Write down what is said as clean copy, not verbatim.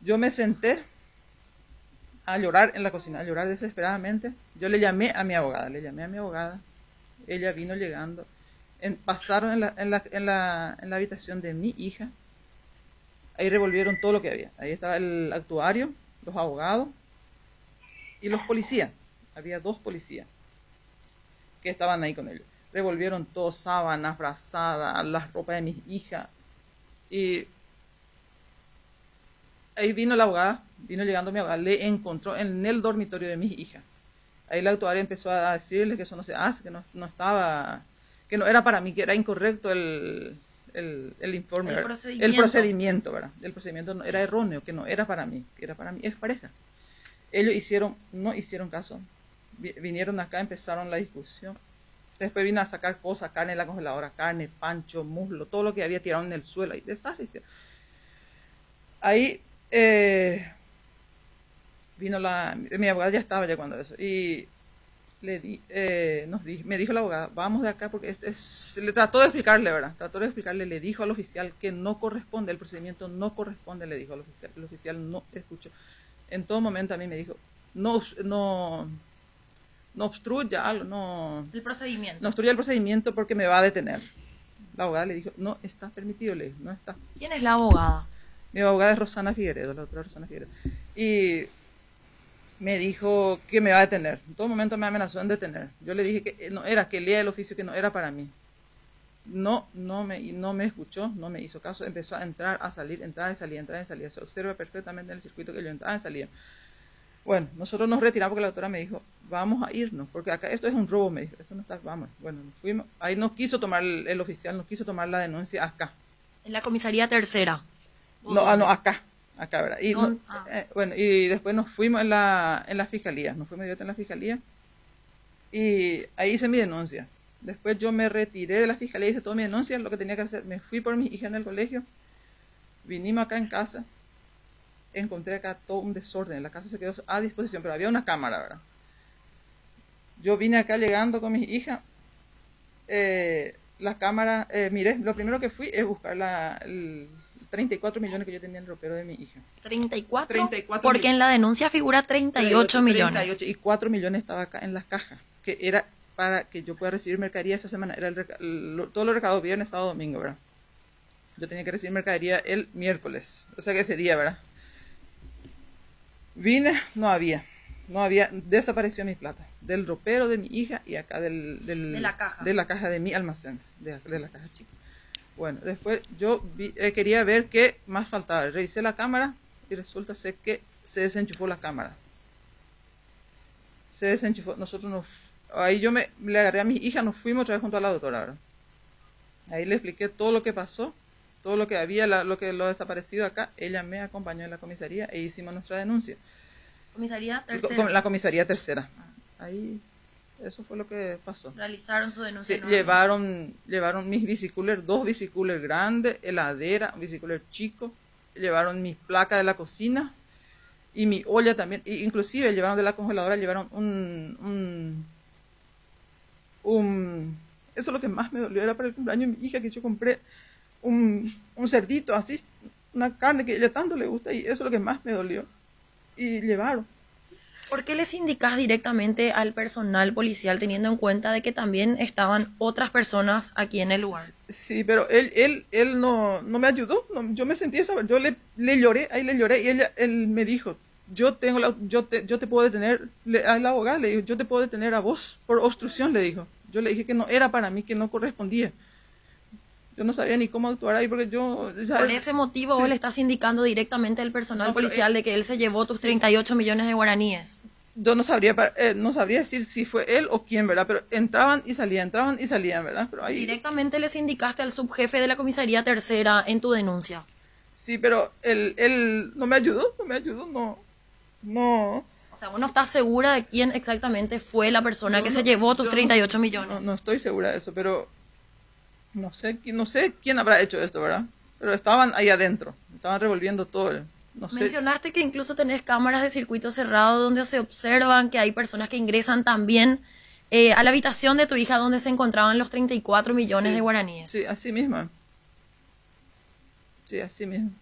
Yo me senté a llorar en la cocina, a llorar desesperadamente. Yo le llamé a mi abogada, ella vino llegando, pasaron en la habitación de mi hija, ahí revolvieron todo lo que había, ahí estaba el actuario, los abogados y los policías, había 2 policías que estaban ahí con ellos, revolvieron todo, sábanas, frazadas, las ropas de mis hijas, y ahí vino la abogada, vino llegando mi abogada, le encontró en el dormitorio de mis hijas. Ahí la actuaria empezó a decirle que eso no se hace, que no estaba, que no era para mí, que era incorrecto el informe, el procedimiento, ¿verdad? El procedimiento no, era erróneo, que no era para mí, que era para mi expareja. Ellos no hicieron caso, vinieron acá, empezaron la discusión. Después vino a sacar cosas, carne de la congeladora, carne, pancho, muslo, todo lo que había tirado en el suelo, ahí desastre. Ahí vino mi abogada ya estaba ya cuando eso, y me dijo la abogada, vamos de acá, porque le trató de explicarle, ¿verdad? Le dijo al oficial que no corresponde, el procedimiento no corresponde, le dijo al oficial, el oficial no escuchó. En todo momento a mí me dijo, no obstruya algo, no obstruya el procedimiento porque me va a detener. La abogada le dijo, no está permitido, le dijo, no está. ¿Quién es la abogada? Mi abogada es Rosana Figueredo, la doctora Rosana Figueredo. Y me dijo que me va a detener. En todo momento me amenazó en detener. Yo le dije que no era, que lea el oficio, que no era para mí. No me escuchó, no me hizo caso. Empezó a entrar, a salir, entrar y salir. Se observa perfectamente en el circuito que yo entraba y salía. Bueno, nosotros nos retiramos porque la doctora me dijo, vamos a irnos, porque acá esto es un robo, me dijo. Esto no está, vamos. Bueno, nos fuimos. Ahí no quiso tomar el oficial, no quiso tomar la denuncia acá. En la comisaría tercera. No, acá, ¿verdad? Y, bueno, y después nos fuimos en la fiscalía, nos fuimos directo en la fiscalía y ahí hice mi denuncia. Después yo me retiré de la fiscalía, hice toda mi denuncia, lo que tenía que hacer, me fui por mi hija en el colegio, vinimos acá en casa, encontré acá todo un desorden, la casa se quedó a disposición, pero había una cámara, ¿verdad? Yo vine acá llegando con mi hija, la cámara, miré, lo primero que fui es buscar el 34 millones que yo tenía en el ropero de mi hija. ¿34? 34 porque en la denuncia figura 38 millones. 38, y 4 millones estaba acá en las cajas, que era para que yo pueda recibir mercadería esa semana. Era todos los recados viernes, sábado, domingo, ¿verdad? Yo tenía que recibir mercadería el miércoles, o sea que ese día, ¿verdad? Vine, no había, desapareció mi plata, del ropero de mi hija y acá de la caja de mi almacén, de la caja chica. Bueno, después yo quería ver qué más faltaba. Revisé la cámara y resulta ser que se desenchufó la cámara. Se desenchufó. Ahí yo le agarré a mi hija, nos fuimos otra vez junto a la doctora, ¿verdad? Ahí le expliqué todo lo que pasó, todo lo que había, lo desaparecido acá. Ella me acompañó en la comisaría e hicimos nuestra denuncia. ¿Comisaría tercera? La comisaría tercera. Ahí... Eso fue lo que pasó. Realizaron su denuncia. Sí, llevaron mis bicicoolers, 2 bicicoolers grandes, heladera, un bicicooler chico, llevaron mis placas de la cocina y mi olla también, inclusive llevaron de la congeladora, llevaron eso es lo que más me dolió, era para el cumpleaños de mi hija, que yo compré un cerdito así, una carne que a ella tanto le gusta, y eso es lo que más me dolió. Y llevaron. ¿Por qué les indicás directamente al personal policial teniendo en cuenta de que también estaban otras personas aquí en el lugar? Sí, pero él no me ayudó, yo me sentí yo le lloré, y él me dijo, yo te puedo detener, al abogado le dijo, yo te puedo detener a vos por obstrucción, le dijo. Yo le dije que no era para mí, que no correspondía. Yo no sabía ni cómo actuar ahí porque yo... Por ese motivo vos le estás indicando directamente al personal policial de que él se llevó tus 38 millones de guaraníes. Yo no sabría decir si fue él o quién, ¿verdad? Pero entraban y salían, ¿verdad? Pero ahí... Directamente les indicaste al subjefe de la comisaría tercera en tu denuncia. Sí, pero él no me ayudó, no. O sea, vos no estás segura de quién exactamente fue la persona que se llevó tus 38 millones. No estoy segura de eso, pero no sé quién habrá hecho esto, ¿verdad? Pero estaban ahí adentro, estaban revolviendo todo. No sé. Mencionaste que incluso tenés cámaras de circuito cerrado donde se observan que hay personas que ingresan también a la habitación de tu hija donde se encontraban los 34 millones de guaraníes. Sí, así mismo.